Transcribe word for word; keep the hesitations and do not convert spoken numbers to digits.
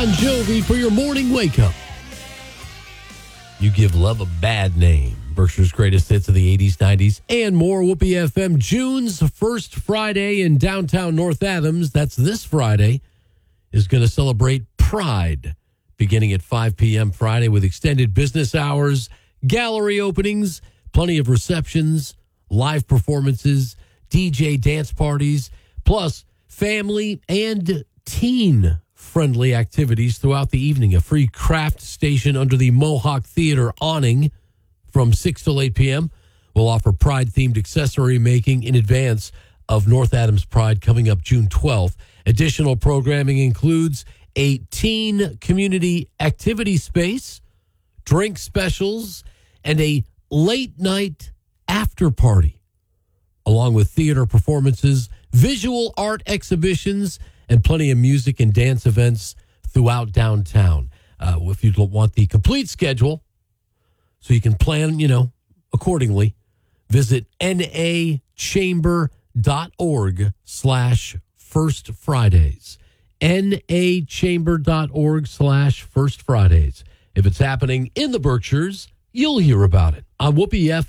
Bon Jovi for your morning wake-up. You give love a bad name. Berkshire's greatest hits of the eighties, nineties, and more. Whoopee F M, June's first Friday in downtown North Adams, that's this Friday, is going to celebrate Pride, beginning at five p.m. Friday with extended business hours, gallery openings, plenty of receptions, live performances, D J dance parties, plus family and teen-friendly activities throughout the evening. A free craft station under the Mohawk Theater awning from six till eight p.m. will offer Pride-themed accessory making in advance of North Adams Pride coming up June twelfth. Additional programming includes a teen community activity space, drink specials, and a late-night after-party, along with theater performances, visual art exhibitions, and plenty of music and dance events throughout downtown. Uh, if you don't want the complete schedule, so you can plan, you know, accordingly, visit nachamber.org slash First Fridays. nachamber.org slash First Fridays. If it's happening in the Berkshires, you'll hear about it on Whoopee F M.